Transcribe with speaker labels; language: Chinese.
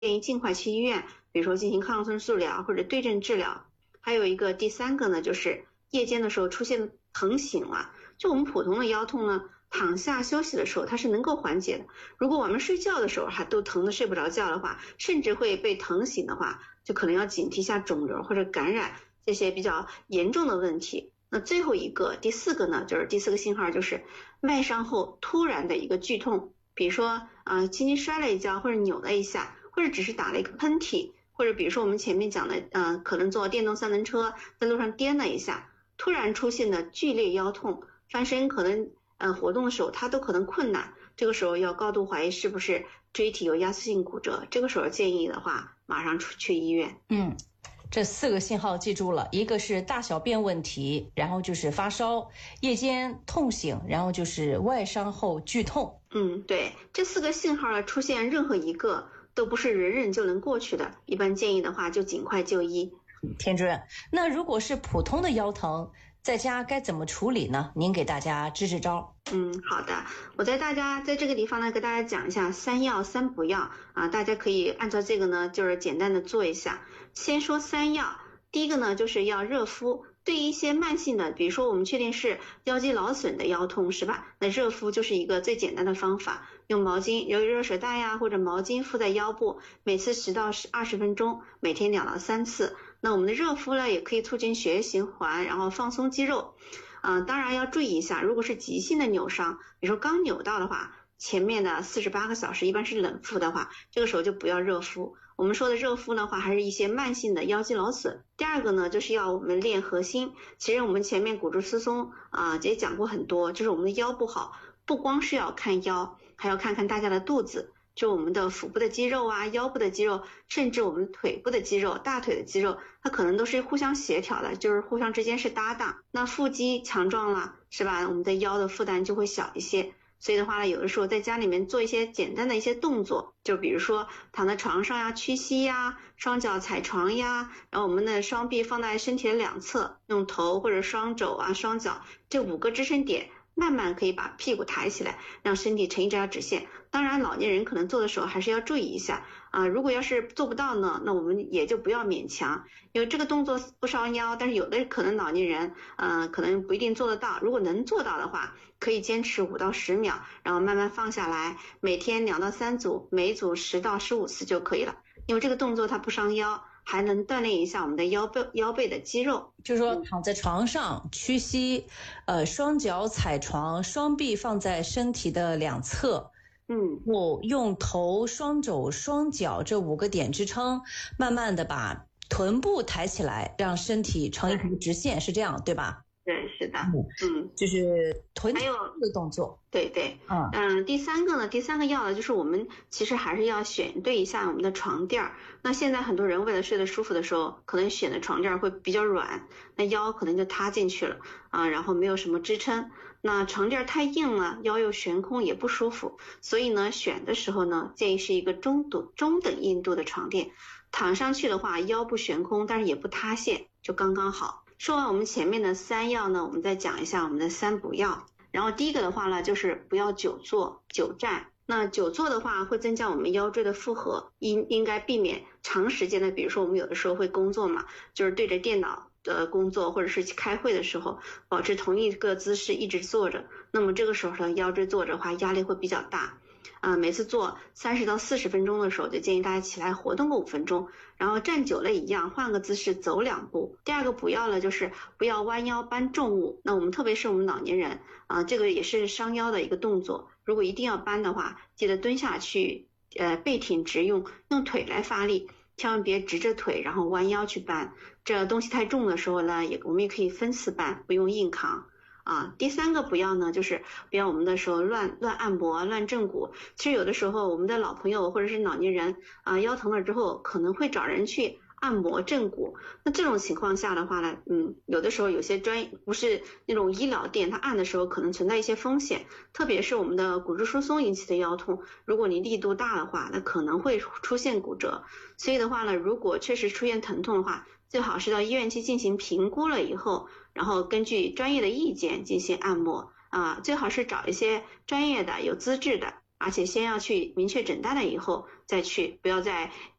Speaker 1: 议尽快去医院，比如说进行抗生素疗或者对症治疗。还有一个第三个呢，就是夜间的时候出现疼醒了，就我们普通的腰痛呢，躺下休息的时候它是能够缓解的。如果我们睡觉的时候还都疼得睡不着觉的话，甚至会被疼醒的话，就可能要警惕一下肿瘤或者感染这些比较严重的问题。那最后一个第四个呢，就是第四个信号就是外伤后突然的一个剧痛，比如说轻轻摔了一跤，或者扭了一下，或者只是打了一个喷嚏，或者比如说我们前面讲的可能坐电动三轮车在路上颠了一下，突然出现的剧烈腰痛，翻身可能活动的时候它都可能困难，这个时候要高度怀疑是不是椎体有压缩性骨折，这个时候建议的话马上去医院。
Speaker 2: 这4个信号记住了，一个是大小便问题，然后就是发烧，夜间痛醒，然后就是外伤后剧痛。
Speaker 1: 对，这4个信号出现任何一个都不是人人就能过去的，一般建议的话就尽快就医。
Speaker 2: 田主任，那如果是普通的腰疼，在家该怎么处理呢？您给大家支支招。
Speaker 1: 好的，我在这个地方呢，给大家讲一下3要3不要大家可以按照这个呢，就是简单的做一下。先说3要，第一个呢就是要热敷。对于一些慢性的，比如说我们确定是腰肌劳损的腰痛是吧？那热敷就是一个最简单的方法，用毛巾有热水袋呀，或者毛巾敷在腰部，每次10到20分钟，每天2到3次。那我们的热敷呢，也可以促进血液循环，然后放松肌肉。当然要注意一下，如果是急性的扭伤，比如说刚扭到的话，前面的48个小时一般是冷敷的话，这个时候就不要热敷。我们说的热敷的话，还是一些慢性的腰肌劳损。第二个呢，就是要我们练核心。其实我们前面骨质疏松也讲过很多，就是我们的腰不好，不光是要看腰，还要看看大家的肚子，就我们的腹部的肌肉腰部的肌肉，甚至我们腿部的肌肉，大腿的肌肉，它可能都是互相协调的，就是互相之间是搭档。那腹肌强壮了是吧，我们的腰的负担就会小一些。所以的话呢，有的时候在家里面做一些简单的一些动作，就比如说躺在床上呀，屈膝呀，双脚踩床呀，然后我们的双臂放在身体的两侧，用头或者双肘双脚这5个支撑点，慢慢可以把屁股抬起来，让身体成一条直线。当然老年人可能做的时候还是要注意一下如果要是做不到呢，那我们也就不要勉强，因为这个动作不伤腰，但是有的可能老年人可能不一定做得到。如果能做到的话，可以坚持5到10秒，然后慢慢放下来，每天2到3组，每组10到15次就可以了。因为这个动作它不伤腰，还能锻炼一下我们的腰背的肌肉。
Speaker 2: 就是说躺在床上屈膝，双脚踩床，双臂放在身体的两侧，我用头、双肘、双脚这5个点支撑，慢慢的把臀部抬起来，让身体成一条直线，是这样对吧？
Speaker 1: 对，是的。
Speaker 2: 就是臀还有的动作。
Speaker 1: 对。第三个要的就是我们其实还是要选对一下我们的床垫儿。那现在很多人为了睡得舒服的时候，可能选的床垫会比较软，那腰可能就塌进去了然后没有什么支撑。那床垫太硬了，腰又悬空也不舒服。所以呢，选的时候呢，建议是一个中等硬度的床垫，躺上去的话腰不悬空，但是也不塌陷，就刚刚好。说完我们前面的3要呢，我们再讲一下我们的3不要。然后第一个的话呢，就是不要久坐久站。那久坐的话会增加我们腰椎的负荷，应该避免长时间的，比如说我们有的时候会工作嘛，就是对着电脑的工作，或者是开会的时候保持同一个姿势一直坐着，那么这个时候呢，腰椎坐着的话压力会比较大每次做30到40分钟的时候，就建议大家起来活动个5分钟，然后站久了一样，换个姿势走2步。第二个不要了，就是不要弯腰搬重物。那我们特别是我们老年人这个也是伤腰的一个动作。如果一定要搬的话，记得蹲下去，背挺直，用腿来发力，千万别直着腿然后弯腰去搬。这东西太重的时候呢，我们也可以分次搬，不用硬扛。第三个不要呢，就是不要我们的时候乱按摩乱正骨。其实有的时候我们的老朋友或者是老年人腰疼了之后，可能会找人去按摩正骨。那这种情况下的话呢，有的时候有些不是那种医疗店，它按的时候可能存在一些风险，特别是我们的骨质疏松引起的腰痛，如果你力度大的话，那可能会出现骨折。所以的话呢，如果确实出现疼痛的话，最好是到医院去进行评估了以后，然后根据专业的意见进行按摩最好是找一些专业的有资质的而且先要去明确诊断了以后再去，不要再